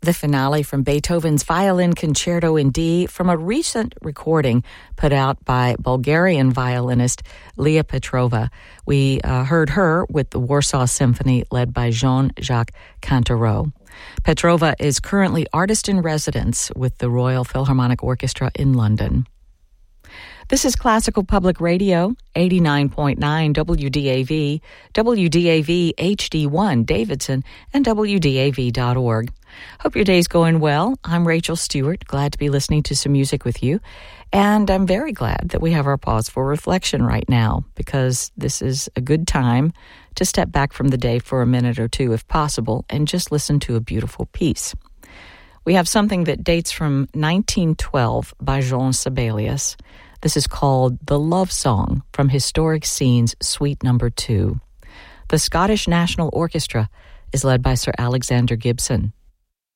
The finale from Beethoven's Violin Concerto in D from a recent recording put out by Bulgarian violinist Leah Petrova. We heard her with the Warsaw Symphony led by Jean-Jacques Cantereau. Petrova is currently artist-in-residence with the Royal Philharmonic Orchestra in London. This is Classical Public Radio, 89.9 WDAV, WDAV HD1 Davidson, and WDAV.org. Hope your day's going well. I'm Rachel Stewart, glad to be listening to some music with you. And I'm very glad that we have our pause for reflection right now, because this is a good time to step back from the day for a minute or two, if possible, and just listen to a beautiful piece. We have something that dates from 1912 by Jean Sibelius. This is called The Love Song from Historic Scenes, Suite No. 2. The Scottish National Orchestra is led by Sir Alexander Gibson.